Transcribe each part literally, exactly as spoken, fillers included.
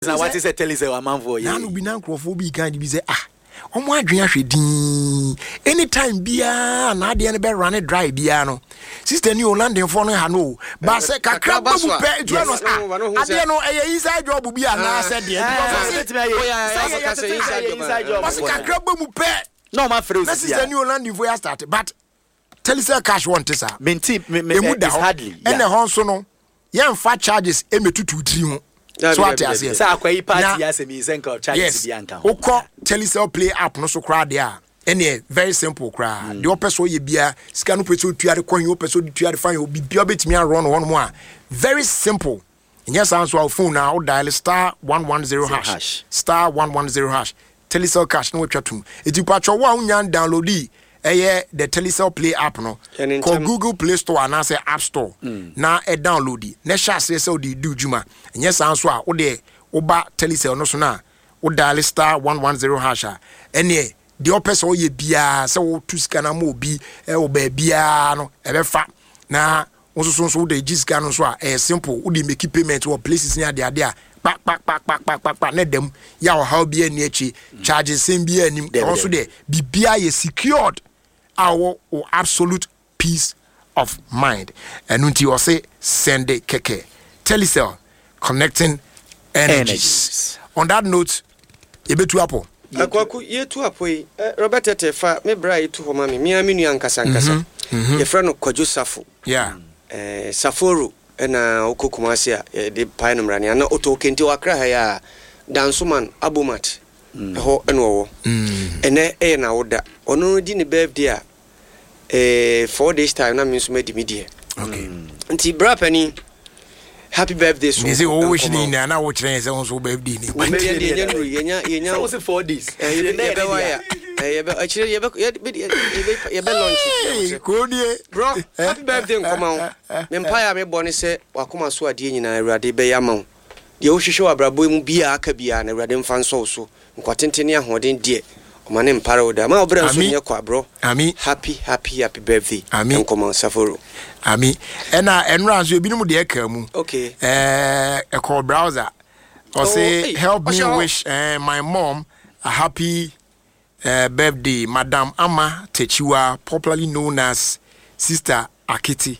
Now what is a tell is a man for you? Nanu bi nan krofo bi kan bi say ah. Omo adwen ahwedin. Anytime bia na ade ne be run dry bia no. Sister ni Orlando for no ha no. Ba say kakra ba bu pe tu no ah. Ade no e inside job bia na say de. Inside job. Ba say kakra ba mu pe. No ma phrase. Sister ni Orlando for start but Telecel cash want this ah. Menti me is hardly. And the honso no. Yan fa charges e metutu three ho. So what I say? Say akwai party as me senka charges bianka. Oko Telecel play app no so kra dia. Any very simple kra. The opeso ye bia sika no peso tuade kwan yo peso tuade fan yo bibia betimi run one more. Very simple. Yes, answer our phone now dial star one one zero hash. Star one one zero hash. Telecel cash no twatum. Eti patcho wa unyan download di eh the Telecel Play app no call Google Play Store and say App Store mm. na e download it na sha say say di do juma enye san so a wo de wo ba Telecel no so na wo dial star one one zero hash ene the opese wo ye bia say wo tu sika na mo bi e wo ba bia no e be fa na wo so so wo de gisika no so a e simple wo de make payment wo places ni ade ade a pa pa pa pa pa pa pa na dem ya wo how bia ni achi charges sem bia ni also de bibia ye secured our, our absolute peace of mind. And until you say send it keke. Telecel connecting energies. energies. On that note, you be to Apple. Akwaku ye to Apple. Robert Tefa me bra to homa me. Me aminu ankasa ankasa. Ye friend no Kwajo Safo. Yeah. Eh Saforo na okokumasi a de pai no mrani na oto kenti wakra ha ya Dansuman Abumat. Ho eno wo. Ene e na woda. Ono di ne birthday a eh four days time na me so me di media. Okay. Nti bra pani happy birthday so. Me say o wish ni na na wo kire say on so birthday ni. We be yenya yenya yenya so four days. Eh ye be wa ya. Eh ye be akire ye be ye be launch. Ko die. Bro, happy birthday nkoma wo. Me empire me bone say wakoma so ade nyina awurade be yama wo. De wo hwehwe abrabo mu bia aka bia na awurade mfa nso so. Nkwatentene ahoden die. Omane mpara oda ma obra nso nye kwa bro. Ami happy happy happy birthday. Nkoma Saforo. Ami ena enra nso ebinum de eka mu. Okay. Eh e call browser. Or say oh, hey, help me wish uh, my mom a happy uh, birthday, Madam Ama Techiwa, popularly known as Sister Akiti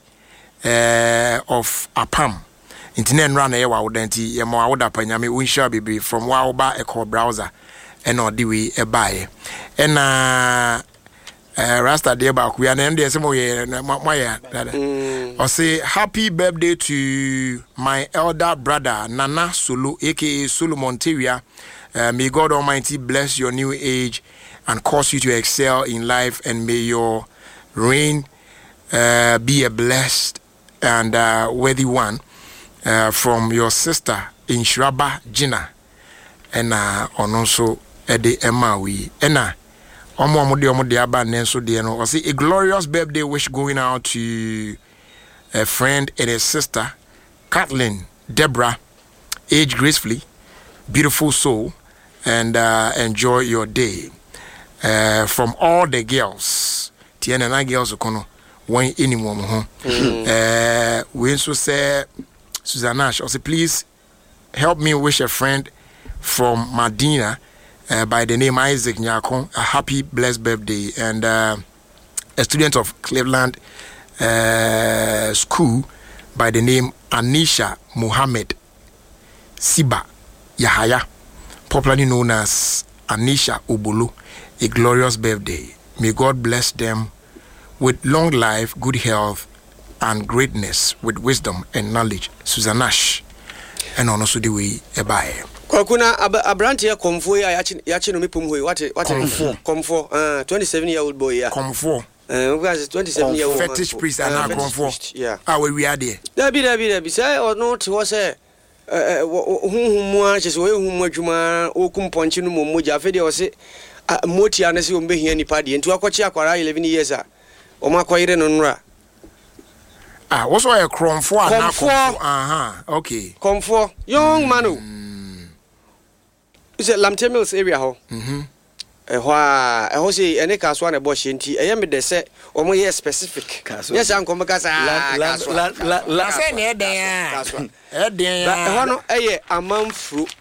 uh, of Apam. Internet run a wa udenti ya mo awda panyame unsha bibi from wa ba e call browser and or the way e buy. And uh Uh, Rasta de ba ku ya na ndie semo ye mo ya dada. O say happy birthday to my elder brother Nana Solo aka Solomon Teria. Uh, may God Almighty bless your new age and cause you to excel in life, and may your reign uh, be a blessed and uh, worthy one uh, from your sister Inshiraba Gina and uh, also Ede Emma we ena Omo omo de omo de aba nenso de no. I say a glorious birthday wish going out to a friend and a sister, Kathleen Deborah, age gracefully, beautiful soul, and uh, enjoy your day. Uh, from all the girls, Tiana na girls okono one anyone ho. Uh, we also say Susannash. I say please help me wish a friend from Medina. Uh, by the name Isaac Nyako, a happy blessed birthday, and uh, a student of Cleveland uh, School by the name Anisha Muhammad Siba Yahaya, popularly known as Anisha Ubulu, a glorious birthday. May God bless them with long life, good health, and greatness, with wisdom and knowledge. Susannash, and also the way ebae. Kuna abranti ya komfo ya yachi no mepum hoi what what komfo komfo uh twenty-seven year old boy ya komfo uh because twenty-seven year old fetish priest and komfo yeah ah we are there da bi da bi da bi say or not was say eh huhumu a chese we huhumu adwuma okum ponchi no momoja afi de o se moti anase o mbehia nipa de ntu akochi akwara eleven years a o makoyire no nra ah what's why komfo and komfo aha okay komfo young manu is it Lamte Mills area ho mhm eh ho a eh ho say ene kaso na bo henti eh me de se o mo ye specific yes an ko maka sa la la la la say ne den a e den eh ho no eh amanfru